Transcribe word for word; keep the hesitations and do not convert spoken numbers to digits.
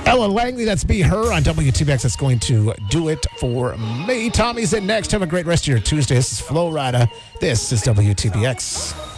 Ella Langley, that's Be Her on W T B X. That's going to do it for me. Tommy's in next. Have a great rest of your Tuesday. This is Flo Rida. This is W T B X.